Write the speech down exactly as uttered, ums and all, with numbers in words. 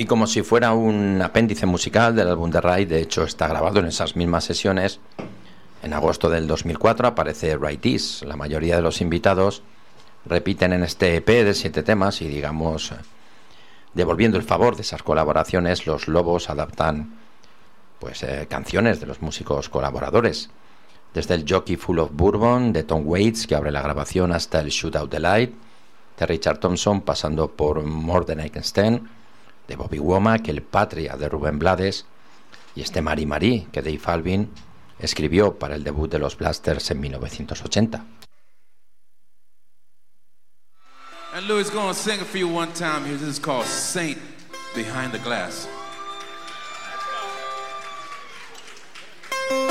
Y como si fuera un apéndice musical del álbum de Ray, de hecho está grabado en esas mismas sesiones. En agosto del dos mil cuatro aparece Right This. La mayoría de los invitados repiten en este E P de siete temas y, digamos, devolviendo el favor de esas colaboraciones, los Lobos adaptan pues eh, canciones de los músicos colaboradores. Desde el Jockey Full of Bourbon de Tom Waits, que abre la grabación, hasta el Shoot Out the Light de Richard Thompson, pasando por More Than I Can Stand de Bobby Womack, el Patria de Rubén Blades y este Marie Marie que Dave Alvin escribió para el debut de los Blasters en mil novecientos ochenta. And Louis gonna sing it for you one time here. This is called Saint Behind the Glass.